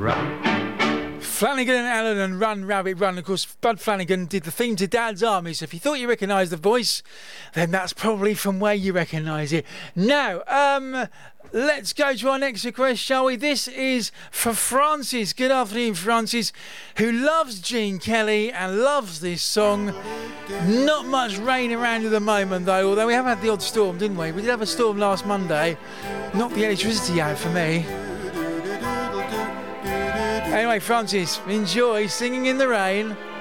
run. Flanagan and Allen and Run Rabbit Run. Of course, Bud Flanagan did the theme to Dad's Army, so if you thought you recognised the voice, then that's probably from where you recognise it. Now, let's go to our next request, shall we? This is for Francis. Good afternoon, Francis, who loves Gene Kelly and loves this song. Not much rain around at the moment, though, although we have had the odd storm, didn't we? We did have a storm last Monday. Knocked the electricity out for me. Anyway, Francis, enjoy Singing in the Rain.